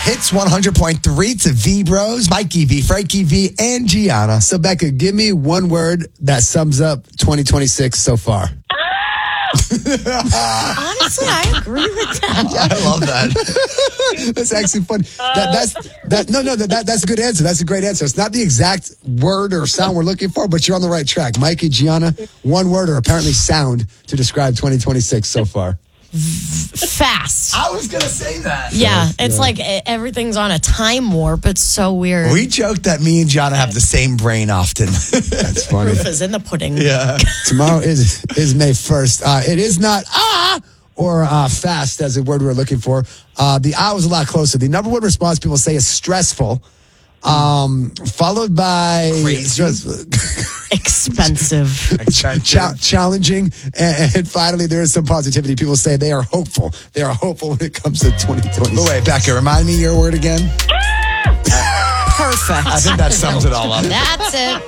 Hits 100.3 to V Bros, Mikey V, Frankie V, and Gianna. So, Becca, give me one word that sums up 2026 so far. Honestly, I agree with that. I love that. That's actually funny. That's a good answer. That's a great answer. It's not the exact word or sound we're looking for, but you're on the right track. Mikey, Gianna, one word or apparently sound to describe 2026 so far. Fast. I was going to say that. Yeah, it's like everything's on a time warp. It's so weird. We joke that me and Gianna have the same brain often. That's funny. Proof is in the pudding. Yeah. Tomorrow is May 1st. It is not or fast as the word we're looking for. The was a lot closer. The number one response people say is stressful, followed by crazy. Expensive. challenging, and finally there is some positivity. People say they are hopeful. They are hopeful when it comes to 2020. But wait, Becca, remind me your word again. Perfect. I think that sums it all up. That's it.